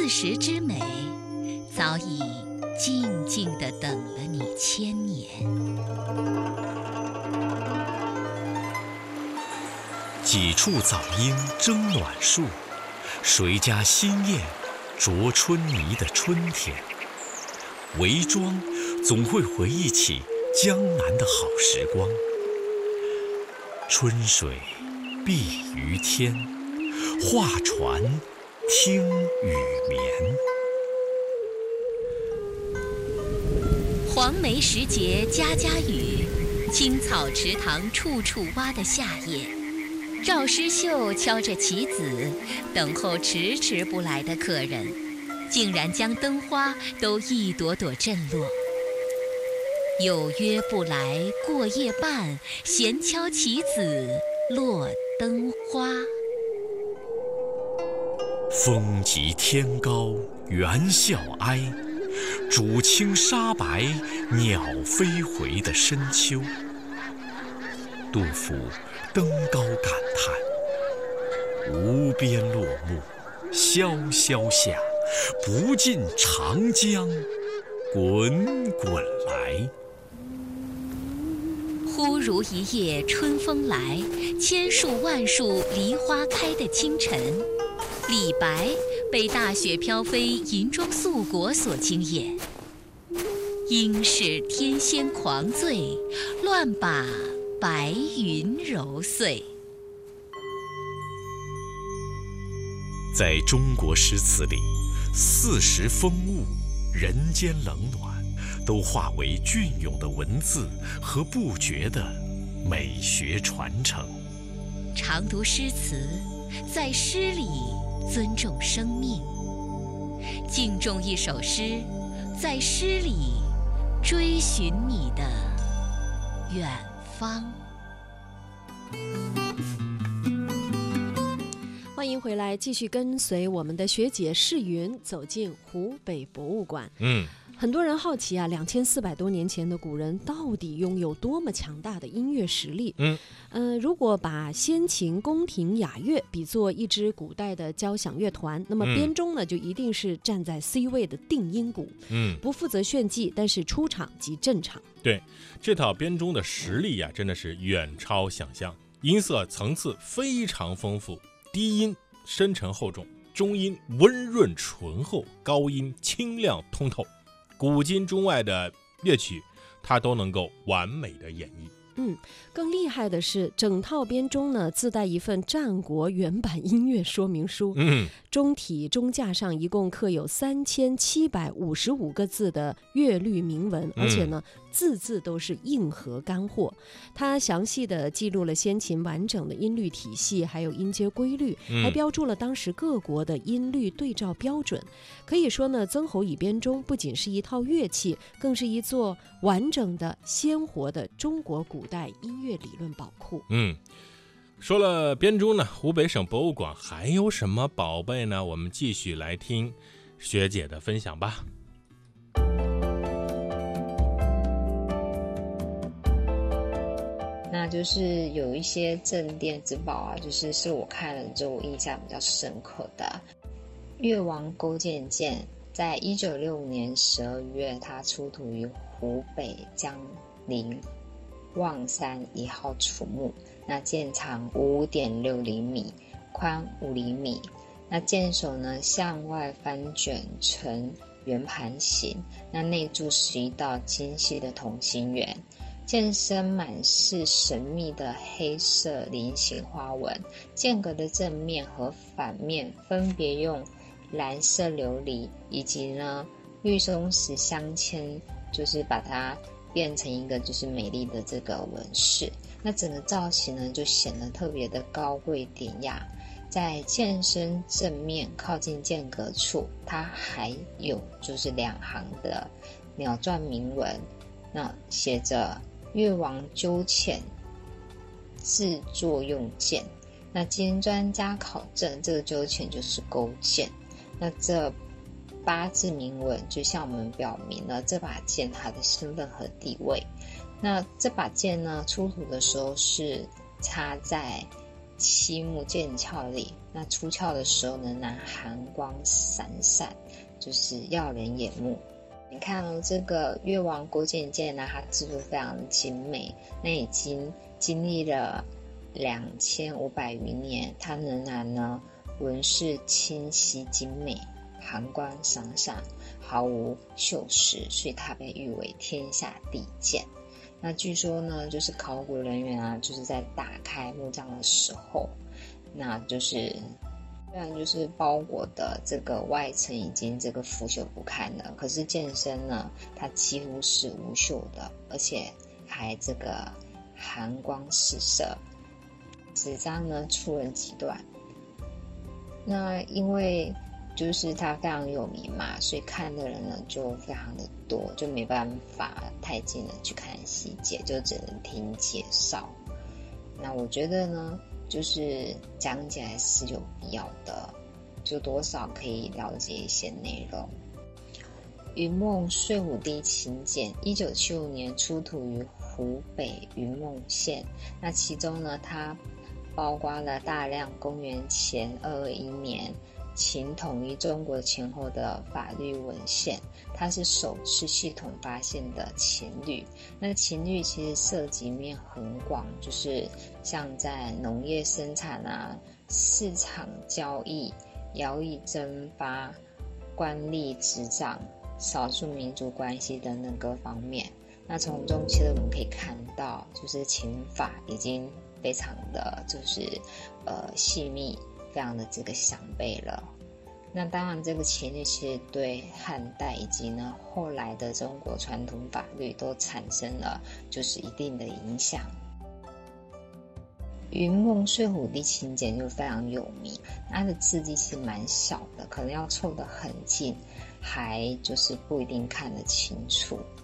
四时之美，早已静静地等了你千年。 几处早莺争暖树，谁家新燕啄春泥的春天。韦庄总会回忆起江南的好时光。春水碧于天，画船听雨眠。 黄梅时节家家雨，青草池塘处处蛙的夏夜，赵诗绣敲着棋子，等候迟迟不来的客人，竟然将灯花都一朵朵震落。有约不来过夜半，闲敲棋子落灯花。 风急天高猿啸哀，渚清沙白鸟飞回的深秋。杜甫登高感叹：无边落木萧萧下，不尽长江滚滚来。 忽如一夜春风来，千树万树梨花开的清晨，李白被大雪飘飞银装素裹所惊艳。应是天仙狂醉，乱把白云揉碎。 在中国诗词里，四时风物、人间冷暖，都化为隽永的文字和不绝的美学传承。 常读诗词，在诗里尊重生命；敬重一首诗，在诗里追寻你的远方。 欢迎回来，继续跟随我们的学姐世云走进湖北博物馆。很多人好奇啊，2400多年前的古人到底拥有多么强大的音乐实力？如果把先秦宫廷雅乐比作一支古代的交响乐团，那么编钟呢就一定是站在 C 位的定音鼓，不负责炫技，但是出场即正场。 对，这套编钟的实力呀，真的是远超想象，音色层次非常丰富，低音深沉厚重，中音温润醇厚，高音清亮通透。古今中外的乐曲，它都能够完美的演绎。 更厉害的是，整套编钟呢自带一份战国原版音乐说明书。钟体钟架上一共刻有3755个字的乐律铭文，而且呢字字都是硬核干货。它详细的记录了先秦完整的音律体系，还有音阶规律，还标注了当时各国的音律对照标准。可以说呢，曾侯乙编钟不仅是一套乐器，更是一座完整的鲜活的中国古代音乐理论宝库。 说了编钟呢，湖北省博物馆还有什么宝贝呢？我们继续来听学姐的分享吧。 那就是有一些镇店之宝啊，是我看了之后我印象比较深刻的。越王勾践剑在1965年12月，它出土于湖北江陵望山1号楚墓。那剑长5.6厘米，宽5厘米。那剑首呢向外翻卷成圆盘形，那内铸11道精细的同心圆。剑身满是神秘的黑色菱形花纹，剑格的正面和反面分别用蓝色琉璃以及呢绿松石镶嵌，就是把它变成一个就是美丽的这个纹饰。那整个造型呢就显得特别的高贵典雅。在剑身正面靠近剑格处，它还有就是2行的鸟状铭文，那写着越王纠潜制作用剑。那经专家考证，这个纠潜就是勾践。那这8字铭文就向我们表明了这把剑它的身份和地位。那这把剑呢出土的时候是插在漆木剑鞘里，那出鞘的时候呢，那寒光闪闪，就是耀人眼目。你看这个越王勾践剑呢，它制作非常的精美，那已经经历了2500余年，它仍然呢纹饰清晰精美，寒光闪闪，毫无锈蚀，所以它被誉为天下第一剑。那据说呢，就是考古人员啊，就是在打开墓葬的时候，那就是虽然就是包裹的这个外层已经这个腐朽不堪了，可是剑身呢，它几乎是无锈的，而且还这个寒光四射，纸张呢出人几段。那因为就是它非常有名嘛，所以看的人呢就非常的多，就没办法太近的去看细节，就只能听介绍。那我觉得呢，就是讲解还是有必要的，就多少可以了解一些内容。云梦睡虎地秦简1975年出土于湖北云梦县，那其中呢，它包括了大量公元前221年秦统一中国前后的法律文献，它是首次系统发现的秦律。那秦律其实涉及面很广，就是像在农业生产啊、市场交易、徭役征发、官吏执掌、少数民族关系等等各方面。那从中其实我们可以看到，就是秦法已经非常的就是细密，非常的这个详备了。那当然这个秦律其实对汉代以及呢后来的中国传统法律都产生了就是一定的影响。云梦睡虎地秦简就非常有名，它的字迹是蛮小的，可能要凑得很近还就是不一定看得清楚。